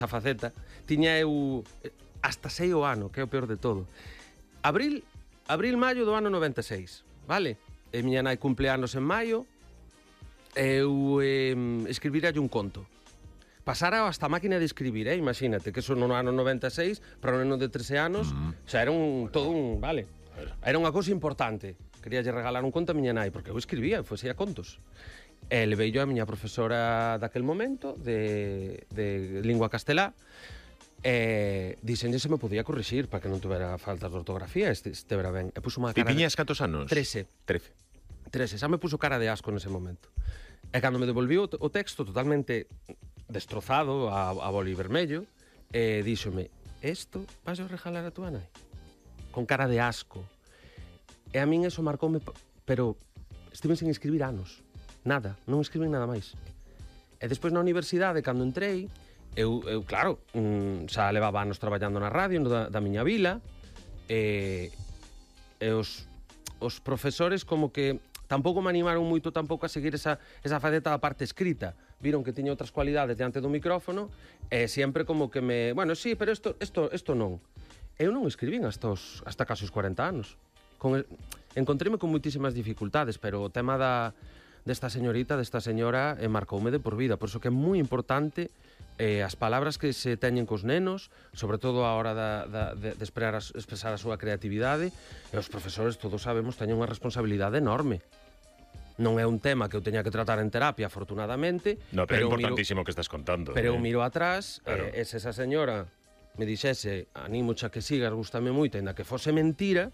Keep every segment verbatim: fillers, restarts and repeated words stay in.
a faceta, tiña eu hasta sei o ano, que é o peor de todo. Abril, abril, maio do ano noventa e seis, vale? E miña nai cumpleanos en maio, eu eh, escribiralle un conto. Pasara hasta a máquina de escribir, eh? Imagínate, que eso no ano noventa e seis, para un neno de trece anos, mm. xa era un, todo un, vale, era unha cousa importante. Queríalle regalar un conto a miña nai, porque eu escribía, fosía contos. E levei yo a miña profesora daquel momento, de, de lingua castelá, e dixenlle se me podía corrixir para que non tuvera faltas de ortografía, este, estevera ben. E puso unha cara... E tiñas cantos anos? Trece. Trece. Trece, xa me puso cara de asco nese momento. E cando me devolviu o texto totalmente destrozado, a, a boli vermello, e díxome, esto vas a regalar a túa nai? Con cara de asco. E a min eso marcoume, pero estive sen escribir anos. Nada, non escribín nada máis. E despois na universidade, cando entrei, eu, eu claro, mm, xa levaba anos traballando na radio da, da miña vila, e, e os, os profesores como que tampouco me animaron moito tampouco a seguir esa, esa faceta da parte escrita. Viron que tiña outras cualidades diante do micrófono, e sempre como que me... Bueno, sí, pero isto, isto, isto non. Eu non escribín hasta, os, hasta casi os cuarenta anos. Con el, encontréme con moitísimas dificultades, pero o tema da, desta señorita, desta señora, eh, marcoume de por vida. Por iso que é moi importante eh, as palabras que se teñen cos nenos, sobre todo a hora da, da, de, de expresar, a, expresar a súa creatividade, e os profesores, todos sabemos, teñen unha responsabilidade enorme. Non é un tema que eu teña que tratar en terapia, afortunadamente. No, pero, pero é importantísimo miro, que estás contando. Pero eh? eu miro atrás, claro. eh, e se esa señora me dixese, animo xa que sigas, gústame moito, ainda que fose mentira,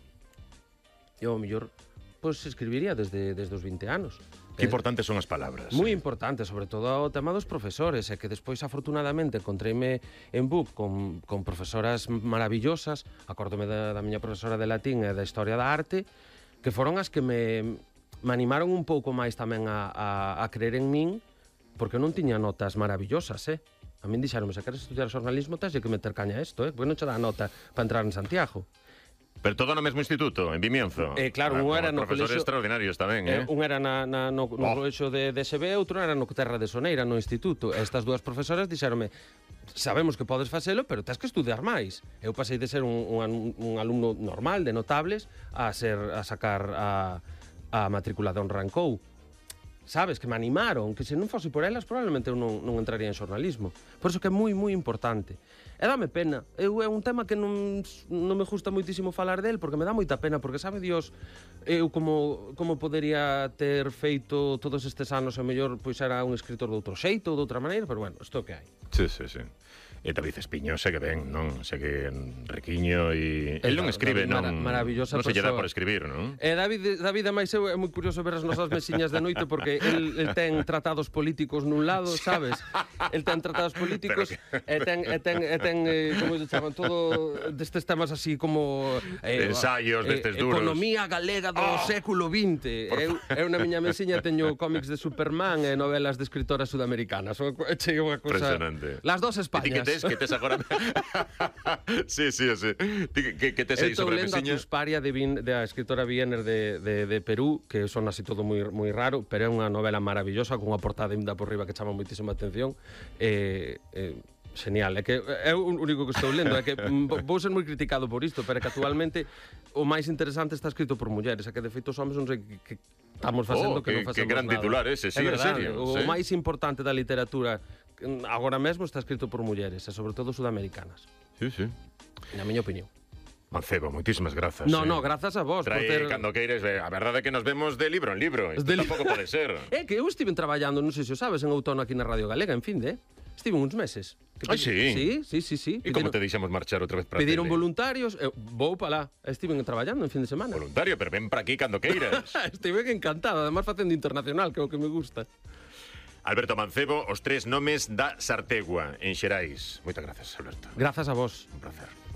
eu, ao mellor, pois escribiría desde, desde os vinte anos. Que importantes son as palabras. Moi eh? importante, sobre todo o tema dos profesores, e que despois, afortunadamente, encontreime en B U P con, con profesoras maravillosas, acórdome da, da miña profesora de latín e da historia da arte, que foron as que me, me animaron un pouco máis tamén a, a, a creer en min, porque non tiña notas maravillosas, eh? A min dixeronme, se queres estudiar xornalismo, tens que meter caña a isto, eh? Porque non che dá nota para entrar en Santiago. Pero todo no mesmo instituto, en Vimienzo. Eh, claro, ah, un era no profesores colexo... extraordinarios tamén, eh? eh un era na, na, no, no oh. colexo de, de S B, outro era no Terra de Soneira, no instituto. E estas dúas profesoras dixeronme, sabemos que podes facelo, pero tens que estudiar máis. Eu pasei de ser un, un, un alumno normal, de notables, a ser a sacar a, a matrícula de honra en C O U. Sabes, que me animaron, que se non fose por elas probablemente eu non, non entraría en xornalismo. Por iso que é moi, moi importante. E dame pena, eu é un tema que non, non me gusta moitísimo falar del, porque me dá moita pena, porque sabe Dios eu como, como podería ter feito todos estes anos, e mellor pois era un escritor de outro xeito ou de outra maneira, pero bueno, isto que hai. Sí, sí, sí. E David Espiño segue ben, non? Segue riquiño e... El non escribe, non... Maravillosa non se lle dá por escribir, non? E David, David, máis eu, é moi curioso ver as nosas mesiñas de noite, porque el, el ten tratados políticos nun lado, sabes? El ten tratados políticos que... e ten, e ten, e ten eh, como se chaman, todo destes temas así como... Eh, ensaios eh, destes duros. Economía galega do oh, século vinte. Eu, eu na miña mesiña teño cómics de Superman e novelas de escritoras sudamericanas. Chega unha cosa... Impresionante. Las dos Españas. Que tes agora... sí, sí, sí. Que, que tes aí sobre a mesiña? Estou lendo a Tusparia de, Vin, de a escritora Wiener de, de, de Perú, que son así todo moi, moi raro, pero é unha novela maravillosa, con unha portada inda por riba que chama moitísima atención. Eh, eh, genial, é que é o único que estou lendo, é que vou ser moi criticado por isto, pero é que actualmente o máis interesante está escrito por mulleres, é que de feito os homens non sei que, que estamos facendo oh, que, que non facemos que gran nada. Titular ese, sí, é en serio. O sí. máis importante da literatura agora mesmo está escrito por mulleres, e sobre todo sudamericanas. Sí, sí. Na miña opinión. Mancebo, moitísimas grazas. No, eh. no, grazas a vos. Trae por ter... cando queires, a verdade é que nos vemos de libro en libro. Isto de tampouco pode ser. É que eu estive traballando, non sei se o sabes, en outono aquí na Radio Galega, en fin de... Estive uns meses. Ah, sí? Sí, sí, sí, sí. E como te deixamos marchar outra vez para Pediron tele? voluntarios, eu vou para lá. Estiven traballando en fin de semana. Voluntario, pero ven para aquí cando queiras. Estive encantado, además facendo internacional, que é o que me gusta. Alberto Mancebo, os tres nomes da Sartegua, en Xerais. Moitas grazas, Alberto. Grazas a vos. Un placer.